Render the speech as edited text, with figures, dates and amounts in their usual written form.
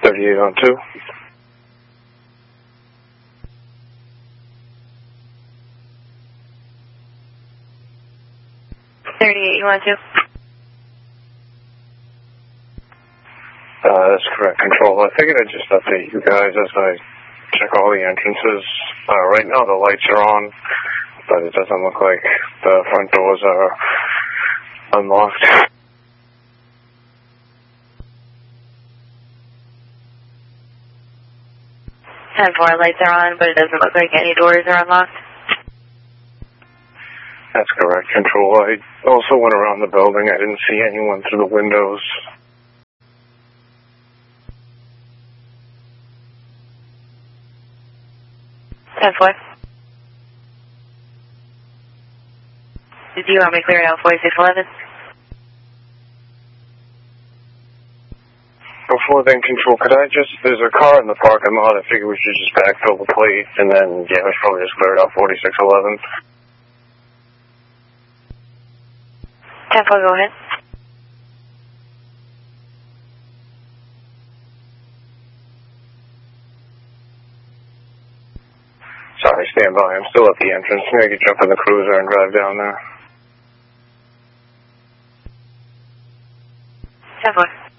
38 on 2. 38, you want to? That's correct, Control. I figured I'd just update you guys as I check all the entrances. Right now the lights are on, but it doesn't look like the front doors are unlocked. 10-4, lights are on, but it doesn't look like any doors are unlocked. That's correct, Control. I also went around the building. I didn't see anyone through the windows. Do you want me to clear it out 4611? Before then, Control, could I just, there's a car in the parking lot. I figured we should just backfill the plate, and then, yeah, we should probably just clear it out 4611. 10-4, go ahead. Sorry, stand by. I'm still at the entrance. Maybe I could jump in the cruiser and drive down there. 10-4.